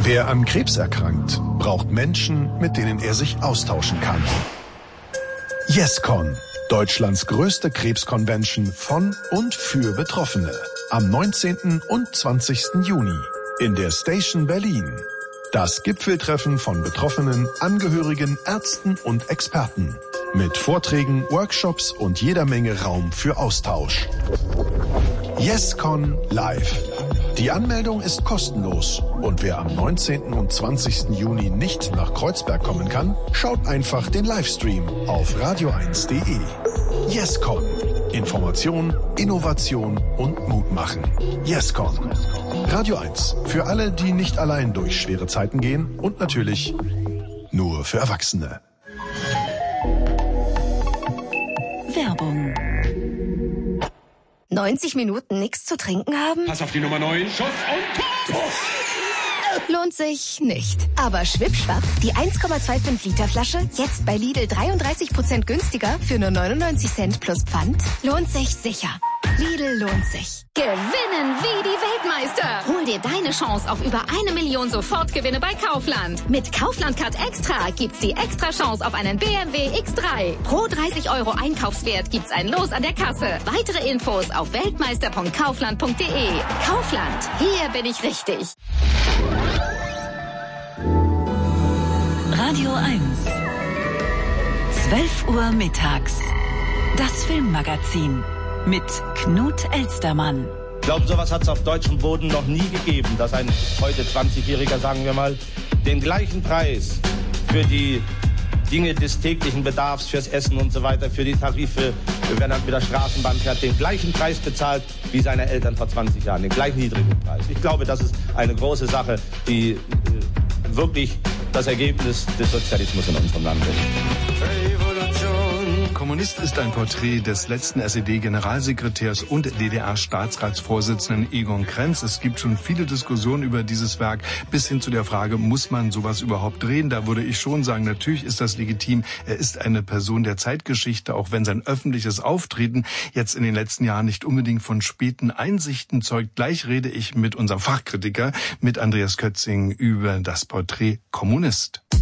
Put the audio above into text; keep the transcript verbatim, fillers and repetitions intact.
Wer an Krebs erkrankt, braucht Menschen, mit denen er sich austauschen kann. YesCon, Deutschlands größte Krebsconvention von und für Betroffene. Am neunzehnten und zwanzigsten Juni in der Station Berlin. Das Gipfeltreffen von Betroffenen, Angehörigen, Ärzten und Experten. Mit Vorträgen, Workshops und jeder Menge Raum für Austausch. YesCon live. Die Anmeldung ist kostenlos und wer am neunzehnten und zwanzigsten Juni nicht nach Kreuzberg kommen kann, schaut einfach den Livestream auf radio eins punkt de. YesCon. Information, Innovation und Mut machen. YesCon. Radio eins. Für alle, die nicht allein durch schwere Zeiten gehen und natürlich nur für Erwachsene. Werbung. neunzig Minuten nichts zu trinken haben? Pass auf die Nummer neun. Schuss und Tor! Lohnt sich nicht. Aber schwippschwapp, die eins Komma fünfundzwanzig Liter Flasche, jetzt bei Lidl dreiunddreißig Prozent günstiger für nur neunundneunzig Cent plus Pfand, lohnt sich sicher. Lidl lohnt sich. Gewinnen wie die Weltmeister. Hol dir deine Chance auf über eine Million Sofortgewinne bei Kaufland. Mit Kaufland Card Extra gibt's die extra Chance auf einen B M W X drei. Pro dreißig Euro Einkaufswert gibt's ein Los an der Kasse. Weitere Infos auf weltmeister punkt kaufland punkt de. Kaufland, hier bin ich richtig. Radio eins. zwölf Uhr mittags. Das Filmmagazin mit Knut Elstermann. Ich glaube, sowas hat es auf deutschem Boden noch nie gegeben, dass ein heute zwanzigjähriger, sagen wir mal, den gleichen Preis für die Dinge des täglichen Bedarfs, fürs Essen und so weiter, für die Tarife, wenn er mit der Straßenbahn fährt, den gleichen Preis bezahlt wie seine Eltern vor zwanzig Jahren, den gleich niedrigen Preis. Ich glaube, das ist eine große Sache, die äh, wirklich das Ergebnis des Sozialismus in unserem Land ist. Kommunist ist ein Porträt des letzten S E D-Generalsekretärs und D D R-Staatsratsvorsitzenden Egon Krenz. Es gibt schon viele Diskussionen über dieses Werk, bis hin zu der Frage, muss man sowas überhaupt drehen? Da würde ich schon sagen, natürlich ist das legitim. Er ist eine Person der Zeitgeschichte, auch wenn sein öffentliches Auftreten jetzt in den letzten Jahren nicht unbedingt von späten Einsichten zeugt. Gleich rede ich mit unserem Fachkritiker, mit Andreas Kötzing, über das Porträt Kommunist.